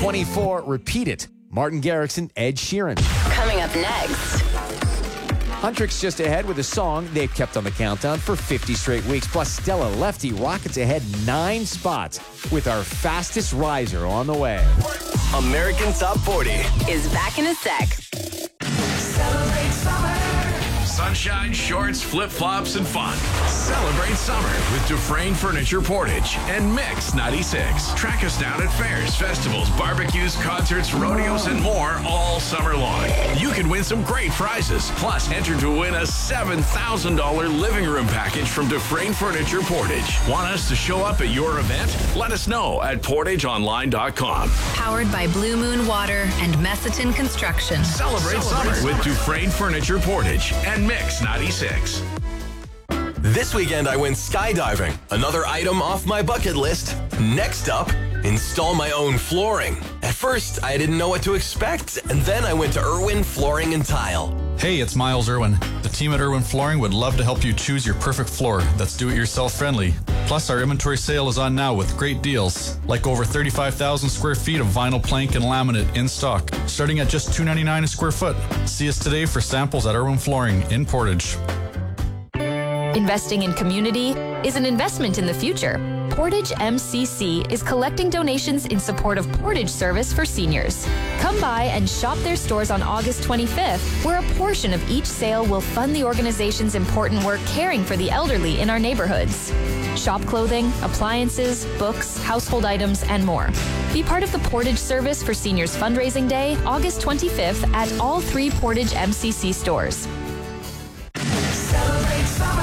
24, Repeat It. Martin Garrix and Ed Sheeran. Coming up next. Huntrix just ahead with a song they've kept on the countdown for 50 straight weeks. Plus, Stella Lefty rockets ahead 9 spots with our fastest riser on the way. American Top 40 Is back in a sec. Celebrate summer. Sunshine, shorts, flip-flops, and fun. Celebrate summer with Dufresne Furniture Portage and Mix 96. Track us down at fairs, festivals, barbecues, concerts, rodeos, and more all summer long. You can win some great prizes. Plus, enter to win a $7,000 living room package from Dufresne Furniture Portage. Want us to show up at your event? Let us know at portageonline.com. Powered by Blue Moon Water and Messatin Construction. Celebrate summer with Dufresne Furniture Portage and Mix 96. This weekend I went skydiving. Another item off my bucket list. Next up, install my own flooring. At first, I didn't know what to expect, and then I went to Irwin Flooring and Tile. Hey, it's Miles Irwin. The team at Irwin Flooring would love to help you choose your perfect floor that's do-it-yourself friendly. Plus, our inventory sale is on now with great deals, like over 35,000 square feet of vinyl plank and laminate in stock, starting at just $2.99 a square foot. See us today for samples at Irwin Flooring in Portage. Investing in community is an investment in the future. Portage MCC is collecting donations in support of Portage Service for seniors. Come by and shop their stores on August 25th, where a portion of each sale will fund the organization's important work caring for the elderly in our neighborhoods. Shop clothing, appliances, books, household items, and more. Be part of the Portage Service for Seniors Fundraising Day, August 25th at all 3 Portage MCC stores. Celebrate summer.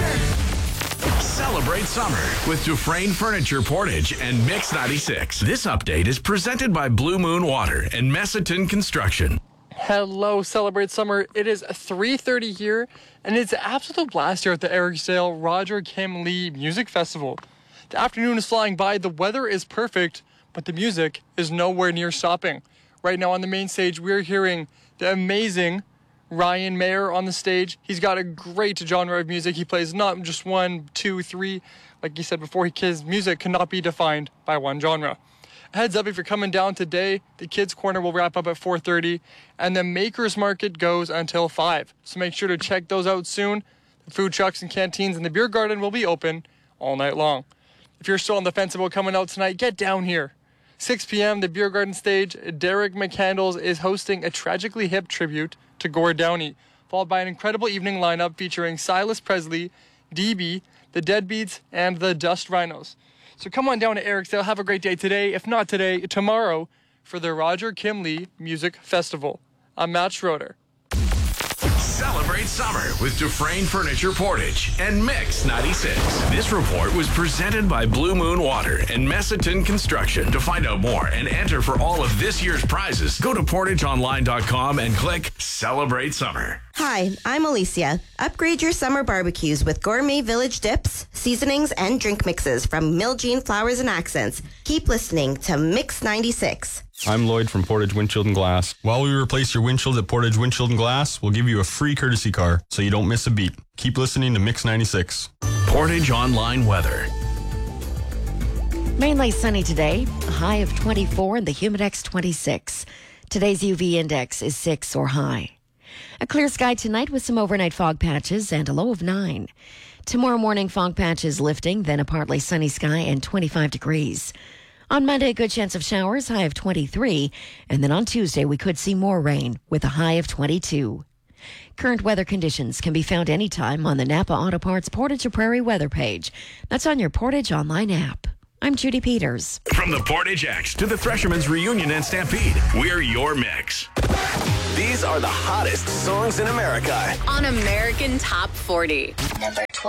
Celebrate summer with Dufresne Furniture Portage and Mix 96. This update is presented by Blue Moon Water and Messatin Construction. Hello, Celebrate Summer. It is 3:30 here, and it's an absolute blast here at the Ericsdale Roger Kim Lee Music Festival. The afternoon is flying by, the weather is perfect, but the music is nowhere near stopping. Right now on the main stage, we're hearing the amazing Ryan Mayer on the stage. He's got a great genre of music. He plays not just 1, 2, 3. Like he said before, his music cannot be defined by one genre. Heads up, if you're coming down today, the Kids Corner will wrap up at 4:30, and the Makers Market goes until 5. So make sure to check those out soon. The food trucks and canteens and the beer garden will be open all night long. If you're still on the fence about coming out tonight, get down here. 6 p.m., the beer garden stage, Derek McCandles is hosting a Tragically Hip tribute to Gord Downey, followed by an incredible evening lineup featuring Silas Presley, DB, the Deadbeats, and the Dust Rhinos. So come on down to Ericsdale, have a great day today, if not today, tomorrow, for the Roger Kim Lee Music Festival. I'm Matt Schroeder. Celebrate summer with Dufresne Furniture Portage and Mix 96. This report was presented by Blue Moon Water and Messatin Construction. To find out more and enter for all of this year's prizes, go to portageonline.com and click Celebrate Summer. Hi, I'm Alicia. Upgrade your summer barbecues with Gourmet Village dips, seasonings, and drink mixes from Miljean Flowers and Accents. Keep listening to Mix 96. I'm Lloyd from Portage Windshield and Glass. While we replace your windshield at Portage Windshield and Glass, we'll give you a free courtesy car so you don't miss a beat. Keep listening to Mix 96. Portage Online Weather. Mainly sunny today, a high of 24 and the Humidex 26. Today's UV index is 6 or high. A clear sky tonight with some overnight fog patches and a low of 9. Tomorrow morning, fog patches lifting, then a partly sunny sky and 25 degrees. On Monday, a good chance of showers, high of 23. And then on Tuesday, we could see more rain with a high of 22. Current weather conditions can be found anytime on the Napa Auto Parts Portage or Prairie weather page. That's on your Portage Online app. I'm Judy Peters. From the Portage X to the Threshermen's Reunion and Stampede, we're your mix. These are the hottest songs in America. On American Top 40. Number